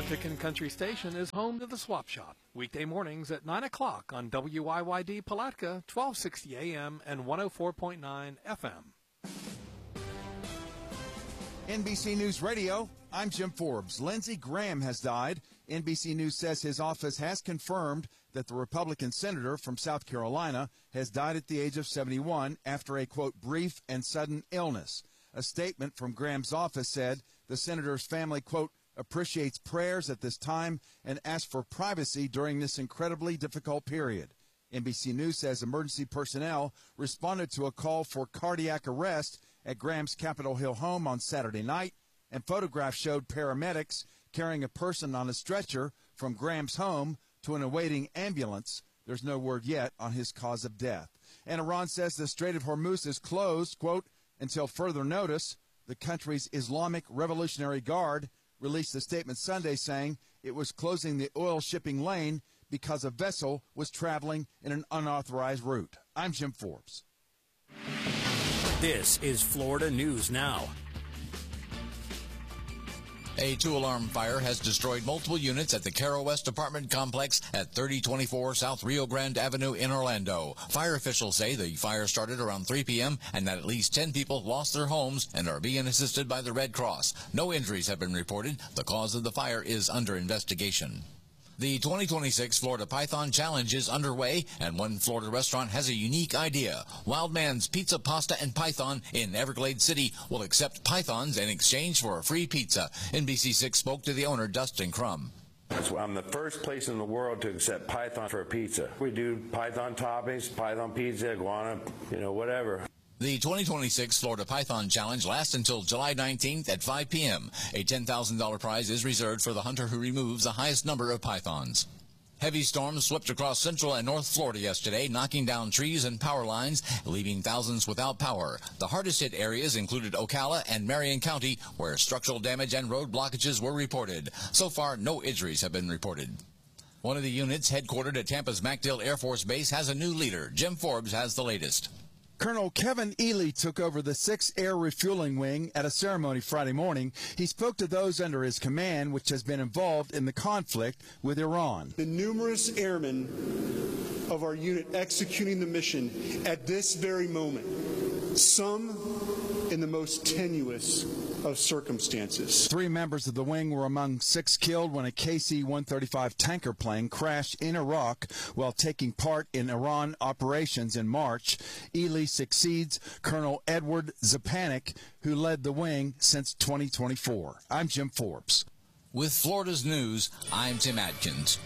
Picken Country Station is home to the Swap Shop. Weekday mornings at 9 o'clock on WYYD Palatka, 1260 AM and 104.9 FM. NBC News Radio, I'm Jim Forbes. Lindsey Graham has died. NBC News says his office has confirmed that the Republican senator from South Carolina has died at the age of 71 after a, quote, brief and sudden illness. A statement from Graham's office said the senator's family, quote, appreciates prayers at this time and asks for privacy during this incredibly difficult period. NBC News says emergency personnel responded to a call for cardiac arrest at Graham's Capitol Hill home on Saturday night, and photographs showed paramedics carrying a person on a stretcher from Graham's home to an awaiting ambulance. There's no word yet on his cause of death. And Iran says the Strait of Hormuz is closed, quote, until further notice. The country's Islamic Revolutionary Guard released a statement Sunday saying it was closing the oil shipping lane because a vessel was traveling in an unauthorized route. I'm Jim Forbes. This is Florida News Now. A two-alarm fire has destroyed multiple units at the Caro West apartment complex at 3024 South Rio Grande Avenue in Orlando. Fire officials say the fire started around 3 p.m. and that at least 10 people lost their homes and are being assisted by the Red Cross. No injuries have been reported. The cause of the fire is under investigation. The 2026 Florida Python Challenge is underway, and one Florida restaurant has a unique idea. Wild Man's Pizza, Pasta, and Python in Everglades City will accept pythons in exchange for a free pizza. NBC6 spoke to the owner, Dustin Crum. I'm the first place in the world to accept python for a pizza. We do python toppings, python pizza, iguana, whatever. The 2026 Florida Python Challenge lasts until July 19th at 5 p.m. A $10,000 prize is reserved for the hunter who removes the highest number of pythons. Heavy storms swept across Central and North Florida yesterday, knocking down trees and power lines, leaving thousands without power. The hardest hit areas included Ocala and Marion County, where structural damage and road blockages were reported. So far, no injuries have been reported. One of the units headquartered at Tampa's MacDill Air Force Base has a new leader. Jim Forbes has the latest. Colonel Kevin Ely took over the 6th Air Refueling Wing at a ceremony Friday morning. He spoke to those under his command, which has been involved in the conflict with Iran. The numerous airmen of our unit executing the mission at this very moment, some in the most tenuous of circumstances. 3 members of the wing were among 6 killed when a KC-135 tanker plane crashed in Iraq while taking part in Iran operations in March. Ely succeeds Colonel Edward Zapanik, who led the wing since 2024. I'm Jim Forbes. With Florida's news, I'm Tim Atkins.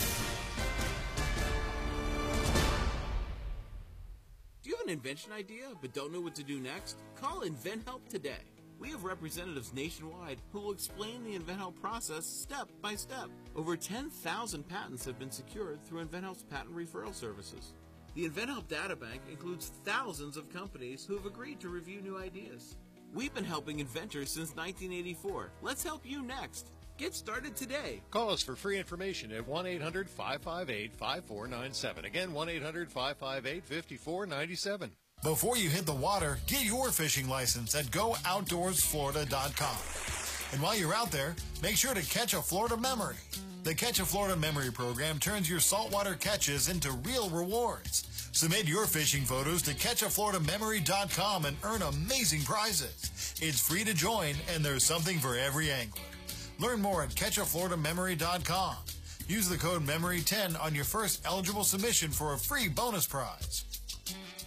Do you have an invention idea but don't know what to do next? Call InventHelp today. We have representatives nationwide who will explain the InventHelp process step by step. Over 10,000 patents have been secured through InventHelp's patent referral services. The InventHelp Databank includes thousands of companies who have agreed to review new ideas. We've been helping inventors since 1984. Let's help you next. Get started today. Call us for free information at 1-800-558-5497. Again, 1-800-558-5497. Before you hit the water, get your fishing license at GoOutdoorsFlorida.com. And while you're out there, make sure to catch a Florida memory. The Catch a Florida Memory program turns your saltwater catches into real rewards. Submit your fishing photos to CatchAFloridaMemory.com and earn amazing prizes. It's free to join, and there's something for every angler. Learn more at CatchAFloridaMemory.com. Use the code MEMORY10 on your first eligible submission for a free bonus prize.